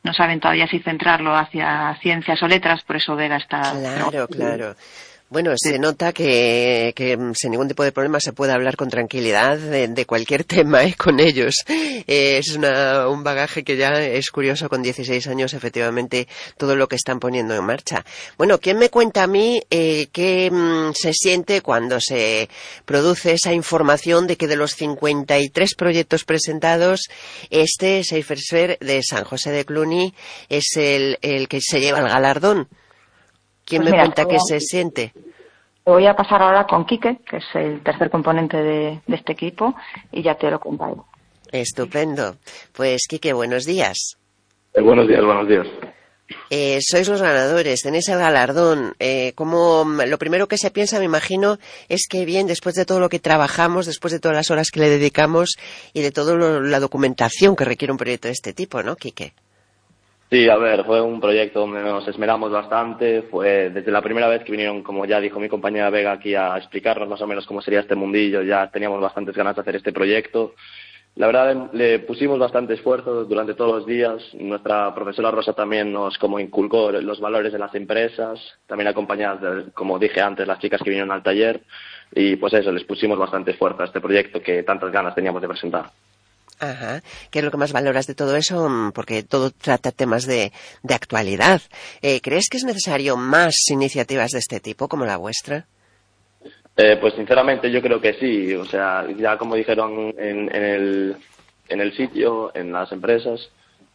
no saben todavía si centrarlo hacia ciencias o letras, por eso Vega está... Claro. Bueno, sí. Se nota que sin ningún tipo de problema se puede hablar con tranquilidad de cualquier tema con ellos. Es un bagaje que ya es curioso con 16 años, efectivamente, todo lo que están poniendo en marcha. Bueno, ¿quién me cuenta a mí qué se siente cuando se produce esa información de que de los 53 proyectos presentados, este Safer de San José de Cluny es el que se lleva el galardón? ¿Quién me cuenta qué se siente? Te voy a pasar ahora con Quique, que es el tercer componente de este equipo, y ya te lo comparto. Estupendo. Pues, Quique, buenos días. Buenos días. Sois los ganadores, tenéis el galardón. Lo primero que se piensa, me imagino, es que bien, después de todo lo que trabajamos, después de todas las horas que le dedicamos y de toda la documentación que requiere un proyecto de este tipo, ¿no, Quique? Sí, a ver, fue un proyecto donde nos esmeramos bastante. Fue desde la primera vez que vinieron, como ya dijo mi compañera Vega, aquí a explicarnos más o menos cómo sería este mundillo. Ya teníamos bastantes ganas de hacer este proyecto. La verdad, le pusimos bastante esfuerzo durante todos los días. Nuestra profesora Rosa también nos como inculcó los valores de las empresas, también acompañadas de, como dije antes, las chicas que vinieron al taller. Y pues eso, les pusimos bastante esfuerzo a este proyecto que tantas ganas teníamos de presentar. Ajá. ¿Qué es lo que más valoras de todo eso? Porque todo trata temas de actualidad. ¿Crees que es necesario más iniciativas de este tipo como la vuestra? Pues sinceramente yo creo que sí. O sea, ya como dijeron en el sitio, en las empresas,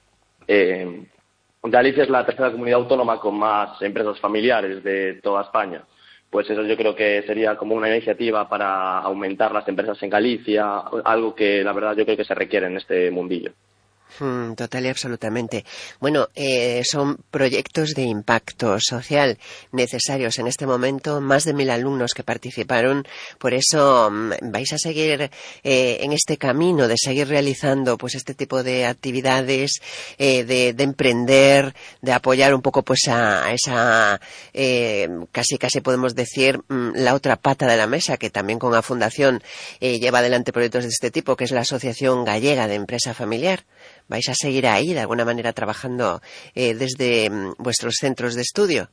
Galicia es la tercera comunidad autónoma con más empresas familiares de toda España. Pues eso yo creo que sería como una iniciativa para aumentar las empresas en Galicia, algo que la verdad yo creo que se requiere en este mundillo. Total y absolutamente. Bueno, son proyectos de impacto social necesarios en este momento, más de 1000 alumnos que participaron, por eso vais a seguir en este camino de seguir realizando pues este tipo de actividades, de emprender, de apoyar un poco pues a esa casi podemos decir la otra pata de la mesa, que también con la fundación lleva adelante proyectos de este tipo, que es la Asociación Gallega de Empresa Familiar. ¿Vais a seguir ahí, de alguna manera, trabajando desde vuestros centros de estudio?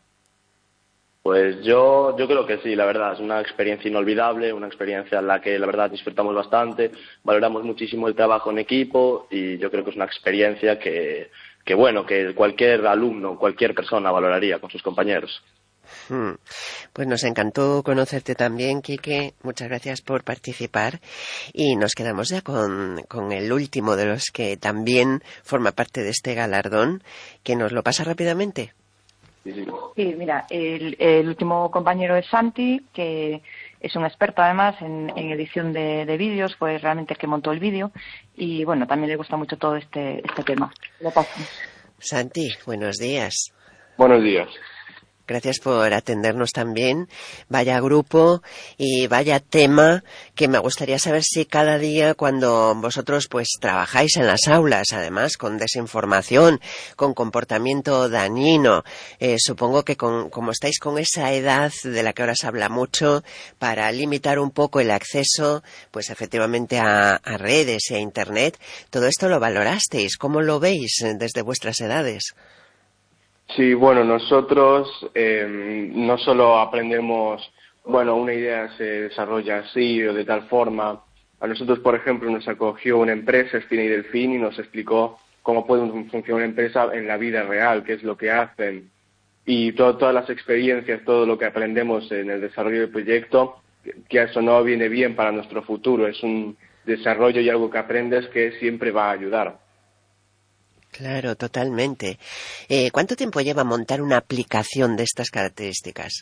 Pues yo creo que sí, la verdad. Es una experiencia inolvidable, una experiencia en la que, la verdad, disfrutamos bastante, valoramos muchísimo el trabajo en equipo y yo creo que es una experiencia que cualquier alumno, cualquier persona valoraría con sus compañeros. Pues nos encantó conocerte también, Quique. Muchas gracias por participar y nos quedamos ya con el último de los que también forma parte de este galardón, que nos lo pasa rápidamente. Sí, mira, el último compañero es Santi, que es un experto además en edición de vídeos, fue realmente el que montó el vídeo y bueno, también le gusta mucho todo este tema. Lo paso. Santi, buenos días. Buenos días. Gracias por atendernos también. Vaya grupo y vaya tema que me gustaría saber si cada día cuando vosotros pues trabajáis en las aulas, además con desinformación, con comportamiento dañino, supongo que como estáis con esa edad de la que ahora se habla mucho, para limitar un poco el acceso pues efectivamente a redes y a internet, todo esto lo valorasteis. ¿Cómo lo veis desde vuestras edades? Sí, bueno, nosotros no solo aprendemos, una idea se desarrolla así o de tal forma. A nosotros, por ejemplo, nos acogió una empresa, Espina y Delfín, y nos explicó cómo puede funcionar una empresa en la vida real, qué es lo que hacen. Y todas las experiencias, todo lo que aprendemos en el desarrollo del proyecto, que eso no viene bien para nuestro futuro. Es un desarrollo y algo que aprendes que siempre va a ayudar. Claro, totalmente. ¿Cuánto tiempo lleva montar una aplicación de estas características?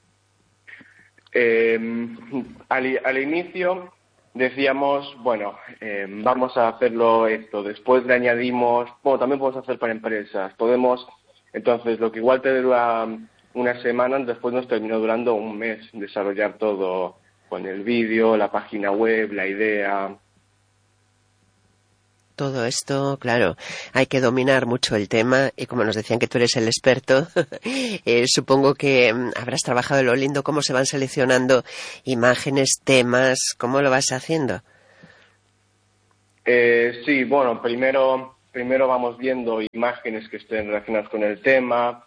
Al inicio decíamos, vamos a hacerlo esto. Después le añadimos, también podemos hacer para empresas. Entonces, lo que igual te dura unas semanas, después nos terminó durando un mes desarrollar todo con el vídeo, la página web, la idea. Todo esto, claro, hay que dominar mucho el tema y como nos decían que tú eres el experto, supongo que habrás trabajado en lo lindo, cómo se van seleccionando imágenes, temas, ¿cómo lo vas haciendo? Sí, primero primero vamos viendo imágenes que estén relacionadas con el tema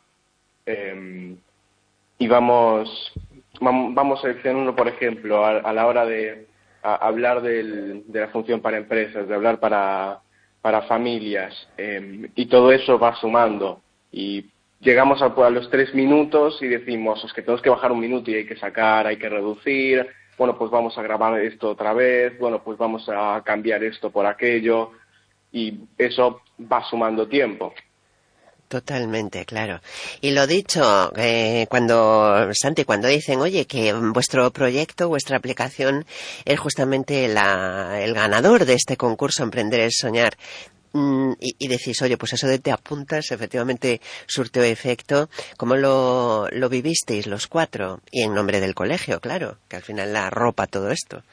y vamos seleccionando, por ejemplo, a la hora de hablar de la función para empresas, de hablar para familias, y todo eso va sumando. Y llegamos a los 3 minutos y decimos, es que tenemos que bajar 1 minuto y hay que sacar, hay que reducir, bueno, pues vamos a grabar esto otra vez, bueno, pues vamos a cambiar esto por aquello, y eso va sumando tiempo. Totalmente, claro. Y lo dicho, Santi, cuando dicen, oye, que vuestro proyecto, vuestra aplicación es justamente el ganador de este concurso Emprender es Soñar, y decís, oye, pues eso de te apuntas, efectivamente surtió efecto. ¿Cómo lo vivisteis los 4? Y en nombre del colegio, claro, que al final la arropa todo esto.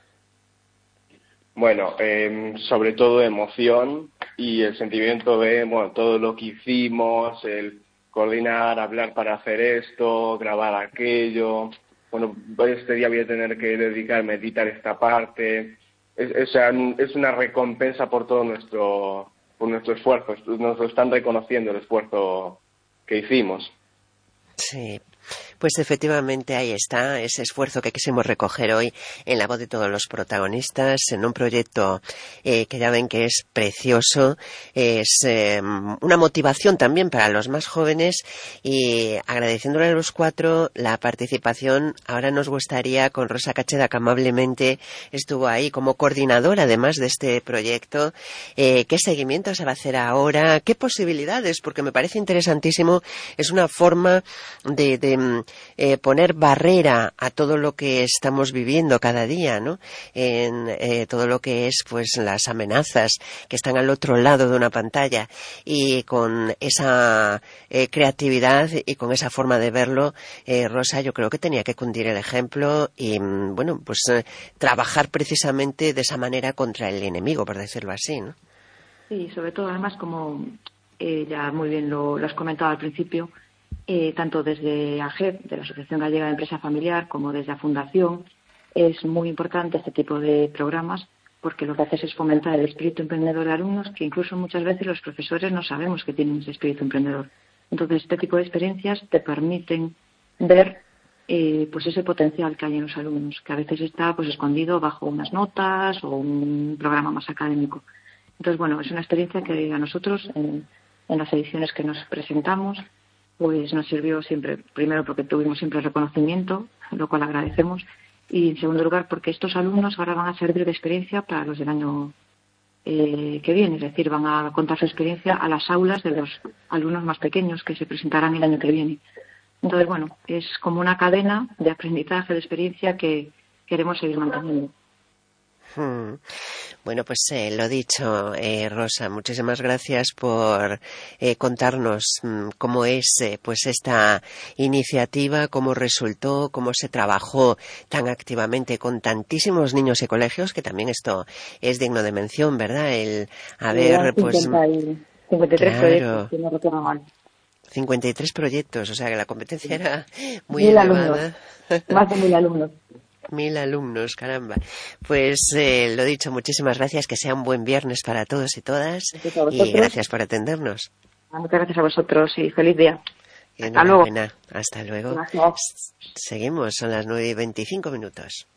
Bueno, sobre todo emoción y el sentimiento de, bueno, todo lo que hicimos, el coordinar, hablar para hacer esto, grabar aquello. Bueno, este día voy a tener que dedicarme a editar esta parte. Es una recompensa por todo nuestro esfuerzo. Nos lo están reconociendo el esfuerzo que hicimos. Sí. Pues efectivamente ahí está ese esfuerzo que quisimos recoger hoy en la voz de todos los protagonistas en un proyecto que ya ven que es precioso, es una motivación también para los más jóvenes, y agradeciéndole a los 4 la participación. Ahora nos gustaría, con Rosa Cacheda, que amablemente estuvo ahí como coordinadora además de este proyecto, qué seguimiento se va a hacer ahora, qué posibilidades, porque me parece interesantísimo, es una forma de poner barrera a todo lo que estamos viviendo cada día, ¿no? En todo lo que es, pues, las amenazas que están al otro lado de una pantalla, y con esa creatividad y con esa forma de verlo, Rosa, yo creo que tenía que cundir el ejemplo y, bueno, pues trabajar precisamente de esa manera contra el enemigo, por decirlo así, ¿no? Sí, sobre todo, además, como ya muy bien lo has comentado al principio, tanto desde AGEP, de la Asociación Gallega de Empresa Familiar, como desde la Fundación, es muy importante este tipo de programas, porque lo que hace es fomentar el espíritu emprendedor de alumnos, que incluso muchas veces los profesores no sabemos que tienen ese espíritu emprendedor. Entonces, este tipo de experiencias te permiten ver pues ese potencial que hay en los alumnos, que a veces está, pues, escondido bajo unas notas o un programa más académico. Entonces, bueno, es una experiencia que a nosotros, en las ediciones que nos presentamos, pues nos sirvió siempre, primero porque tuvimos siempre reconocimiento, lo cual agradecemos, y en segundo lugar porque estos alumnos ahora van a servir de experiencia para los del año que viene, es decir, van a contar su experiencia a las aulas de los alumnos más pequeños que se presentarán el año que viene. Entonces, bueno, es como una cadena de aprendizaje, de experiencia que queremos seguir manteniendo. Bueno, pues lo dicho, Rosa, muchísimas gracias por contarnos cómo es pues esta iniciativa, cómo resultó, cómo se trabajó tan activamente con tantísimos niños y colegios, que también esto es digno de mención, ¿verdad? El haber, pues, 53 proyectos, si no recuerdo mal. 53 proyectos, o sea que la competencia era muy 1000 elevada. alumnos, más de 1000 alumnos. 1000 alumnos, caramba. Pues lo dicho, muchísimas gracias, que sea un buen viernes para todos y todas, y gracias por atendernos. Muchas gracias a vosotros y feliz día. Hasta luego. Hasta luego. Gracias. Seguimos, son las 9:25.